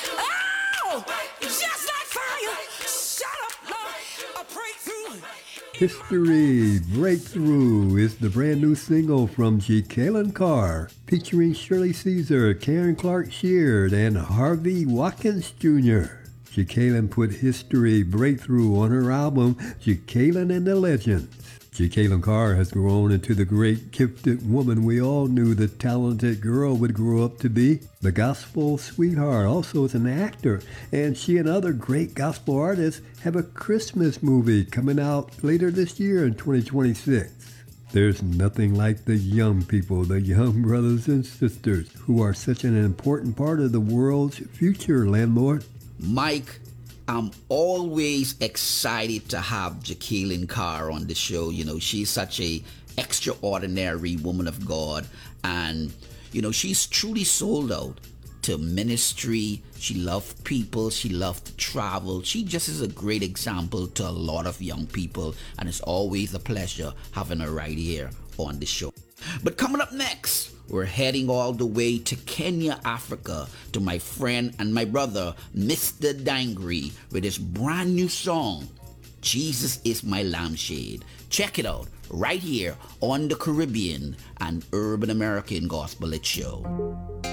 Oh, just like fire. Shut up, Lord. A breakthrough. History Breakthrough is the brand new single from Jekalyn Carr, featuring Shirley Caesar, Karen Clark Sheard, and Harvey Watkins Jr. Jekalyn put History Breakthrough on her album, Jekalyn and the Legends. Jekalyn Carr has grown into the great gifted woman we all knew the talented girl would grow up to be. The gospel sweetheart also is an actor, and she and other great gospel artists have a Christmas movie coming out later this year in 2026. There's nothing like the young people, the young brothers and sisters, who are such an important part of the world's future, landlord. Mike, I'm always excited to have Jekalyn Carr on the show. You know, she's such a extraordinary woman of God, and you know, she's truly sold out to ministry. She loves people. She loves to travel. She just is a great example to a lot of young people, and it's always a pleasure having her right here on the show. But coming up next, we're heading all the way to Kenya, Africa, to my friend and my brother, Mr. Dangry, with his brand new song, Jesus is My Lampshade. Check it out right here on the Caribbean and Urban American Gospel Show.